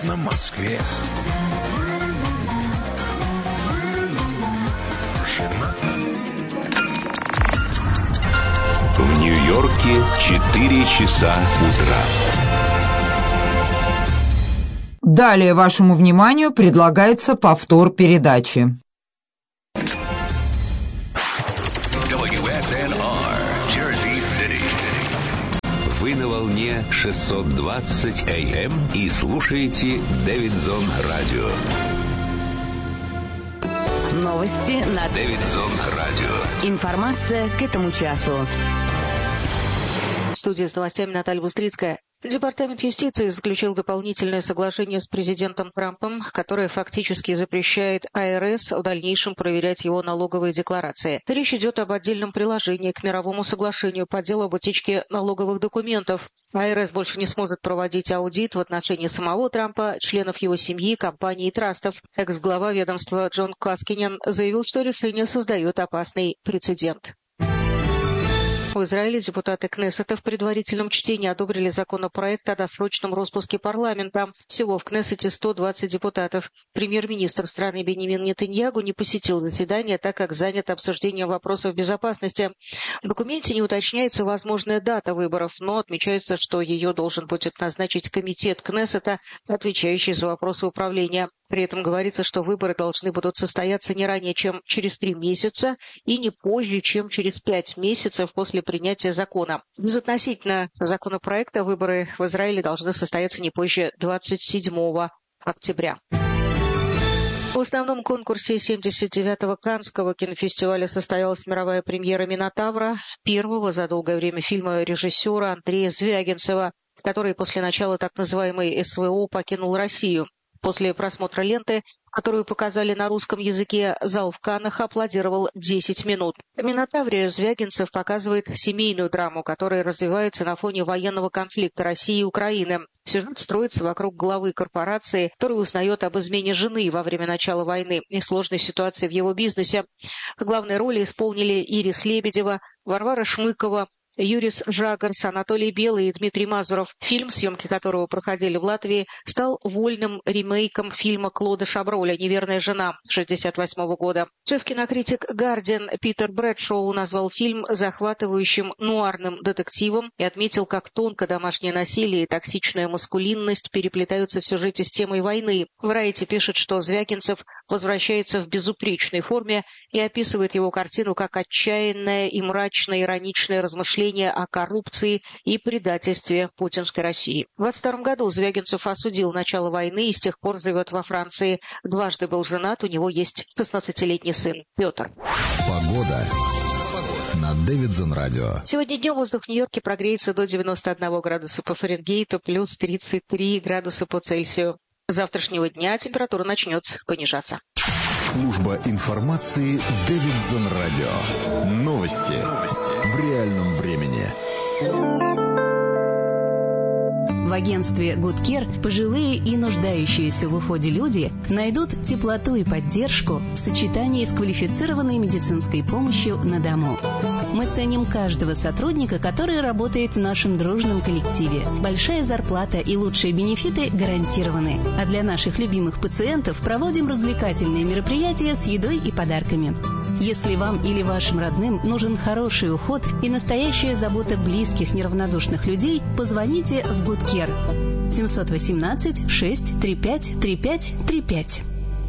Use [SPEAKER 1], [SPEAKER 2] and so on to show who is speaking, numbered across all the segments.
[SPEAKER 1] приятно Москве. Жена.
[SPEAKER 2] В Нью-Йорке 4 часа утра.
[SPEAKER 3] Далее вашему вниманию предлагается повтор передачи.
[SPEAKER 2] WSNR, Jersey City. Вы на волне 620 AM и слушаете Дэвидсон Радио.
[SPEAKER 4] Новости на
[SPEAKER 2] Дэвидсон Радио.
[SPEAKER 4] Информация к этому часу.
[SPEAKER 5] В студии с новостями Наталья Бустрицкая. Департамент юстиции заключил дополнительное соглашение с президентом Трампом, которое фактически запрещает АРС в дальнейшем проверять его налоговые декларации. Речь идет об отдельном приложении к мировому соглашению по делу об утечке налоговых документов. АРС больше не сможет проводить аудит в отношении самого Трампа, членов его семьи, компаний и трастов. Экс-глава ведомства Джон Каскинен заявил, что решение создает опасный прецедент. В Израиле депутаты Кнессета в предварительном чтении одобрили законопроект о досрочном распуске парламента. Всего в Кнессете 120 депутатов. Премьер-министр страны Беньямин Нетаньяху не посетил заседание, так как занят обсуждением вопросов безопасности. В документе не уточняется возможная дата выборов, но отмечается, что ее должен будет назначить комитет Кнессета, отвечающий за вопросы управления. При этом говорится, что выборы должны будут состояться не ранее, чем через 3 месяца и не позже, чем через 5 месяцев после принятия закона. Безотносительно законопроекта выборы в Израиле должны состояться не позже 27 октября. В основном конкурсе 79-го Каннского кинофестиваля состоялась мировая премьера «Минотавра», первого за долгое время фильма режиссера Андрея Звягинцева, который после начала так называемой СВО покинул Россию. После просмотра ленты, которую показали на русском языке, зал в Каннах аплодировал 10 минут. В «Минотавре» Звягинцев показывает семейную драму, которая развивается на фоне военного конфликта России и Украины. Сюжет строится вокруг главы корпорации, который узнает об измене жены во время начала войны и сложной ситуации в его бизнесе. Главные роли исполнили Ирис Лебедева, Варвара Шмыкова, Юрис Жагарс, Анатолий Белый и Дмитрий Мазуров. Фильм, съемки которого проходили в Латвии, стал вольным ремейком фильма Клода Шаброля «Неверная жена» 1968 года. Шеф-кинокритик «Гардиан» Питер Брэдшоу назвал фильм захватывающим нуарным детективом и отметил, как тонко домашнее насилие и токсичная маскулинность переплетаются в сюжете с темой войны. Variety пишет, что Звягинцев возвращается в безупречной форме и описывает его картину как отчаянное и мрачное ироничное размышление о коррупции и предательстве путинской России. В 1922 году Звягинцев осудил начало войны и с тех пор живет во Франции. Дважды был женат, у него есть 16-летний сын Петр.
[SPEAKER 1] Погода на Дэвидсон Радио.
[SPEAKER 5] Сегодня днем воздух в Нью-Йорке прогреется до 91 градуса по Фаренгейту, плюс 33 градуса по Цельсию. С завтрашнего дня температура начнет понижаться.
[SPEAKER 1] Служба информации Дэвидсон Радио. Новости в реальном времени.
[SPEAKER 6] В агентстве Good Care пожилые и нуждающиеся в уходе люди найдут теплоту и поддержку в сочетании с квалифицированной медицинской помощью на дому. Мы ценим каждого сотрудника, который работает в нашем дружном коллективе. Большая зарплата и лучшие бенефиты гарантированы. А для наших любимых пациентов проводим развлекательные мероприятия с едой и подарками. Если вам или вашим родным нужен хороший уход и настоящая забота близких, неравнодушных людей, позвоните в Good Care 718 635 3535.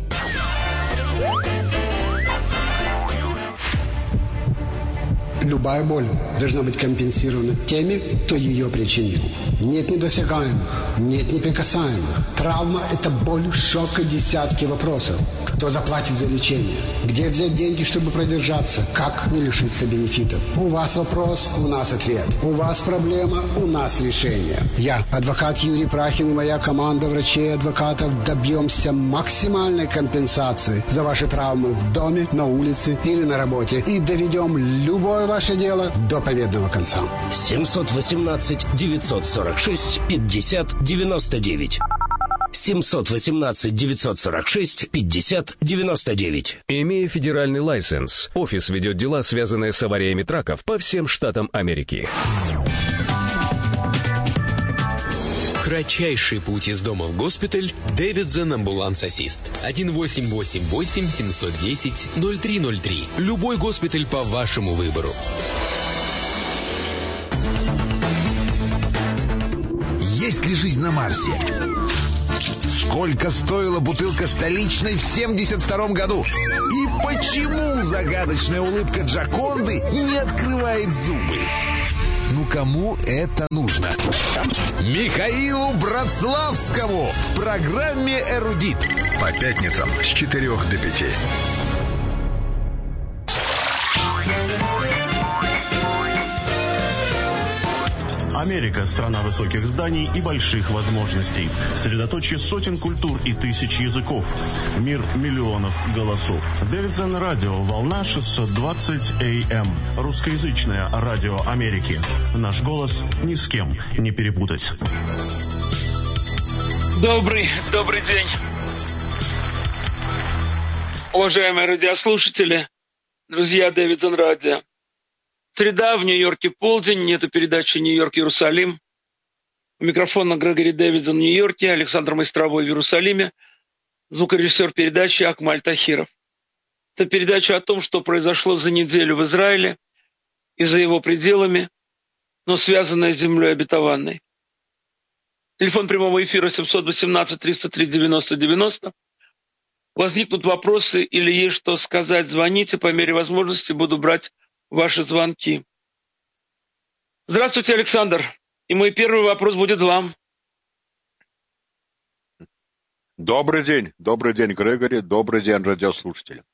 [SPEAKER 7] Любая боль должна быть компенсирована теми, кто ее причинил. Нет недосягаемых, нет неприкасаемых. Травма – это боль, шок и десятки вопросов. Кто заплатит за лечение? Где взять деньги, чтобы продержаться? Как не лишиться бенефитов? У вас вопрос, у нас ответ. У вас проблема, у нас решение. Я, адвокат Юрий Прахин и моя команда врачей и адвокатов добьемся максимальной компенсации за ваши травмы в доме, на улице или на работе. И доведем любое ваше дело до победного конца.
[SPEAKER 8] 718-946-50-99. 718-946-50-99.
[SPEAKER 9] Имея федеральный лайсенс, офис ведет дела, связанные с авариями траков по всем штатам Америки.
[SPEAKER 8] Кратчайший путь из дома в госпиталь. Davidson Ambulance Assist. 1-888-710-0303. Любой госпиталь по вашему выбору.
[SPEAKER 1] Есть ли жизнь на Марсе? Сколько стоила бутылка столичной в 1972 году? И почему загадочная улыбка Джоконды не открывает зубы? Ну, кому это нужно? Михаилу Братславскому в программе «Эрудит».
[SPEAKER 10] По пятницам с 4 до 5.
[SPEAKER 11] Америка – страна высоких зданий и больших возможностей. Средоточие сотен культур и тысяч языков. Мир миллионов голосов. Davidson Radio, волна 620 AM. Русскоязычное радио Америки. Наш голос ни с кем не перепутать.
[SPEAKER 12] Добрый день. Уважаемые радиослушатели, друзья Davidson Radio. Среда, в Нью-Йорке полдень, это передача «Нью-Йорк-Иерусалим». У микрофона Грегори Дэвидсон в Нью-Йорке, Александр Майстровой в Иерусалиме, звукорежиссер передачи Акмаль Тахиров. Это передача о том, что произошло за неделю в Израиле и за его пределами, но связанная с землей обетованной. Телефон прямого эфира 718-303-90-90. Возникнут вопросы или есть что сказать, звоните, по мере возможности буду брать ваши звонки. Здравствуйте, Александр. И мой первый вопрос будет вам.
[SPEAKER 13] Добрый день, Грегори, добрый день, радиослушатели.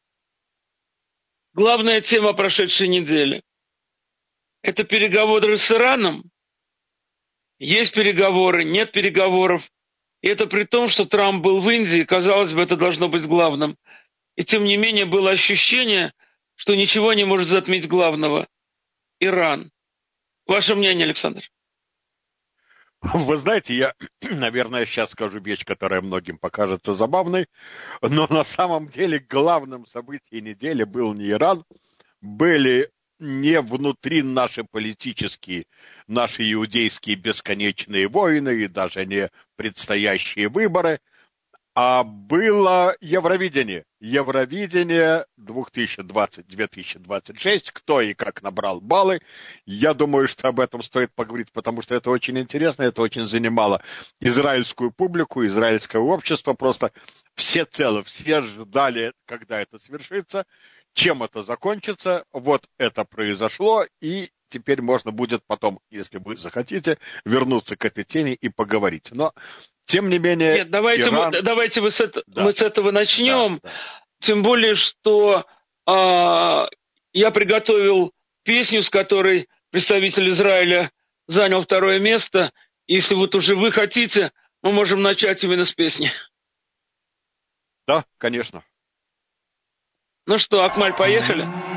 [SPEAKER 12] Главная тема прошедшей недели – это переговоры с Ираном. Есть переговоры, нет переговоров. И это при том, что Трамп был в Индии, казалось бы, это должно быть главным. И тем не менее было ощущение, что ничего не может затмить главного – Иран. Ваше мнение, Александр?
[SPEAKER 13] Вы знаете, я, наверное, сейчас скажу вещь, которая многим покажется забавной, но на самом деле главным событием недели был не Иран, были не внутри наши политические, наши иудейские бесконечные войны и даже не предстоящие выборы, а было Евровидение. Евровидение 2020-2026. Кто и как набрал баллы. Я думаю, что об этом стоит поговорить, потому что это очень интересно, это очень занимало израильскую публику, израильское общество. Просто все ждали, когда это свершится, чем это закончится. Вот это произошло, и теперь можно будет потом, если вы захотите, вернуться к этой теме и поговорить. Но тем не менее...
[SPEAKER 12] Нет, давайте мы с этого начнем.
[SPEAKER 13] Да.
[SPEAKER 12] Тем более, что я приготовил песню, с которой представитель Израиля занял 2 место. Если вот уже вы хотите, мы можем начать именно с песни.
[SPEAKER 13] Да, конечно.
[SPEAKER 12] Ну что, Акмаль, поехали?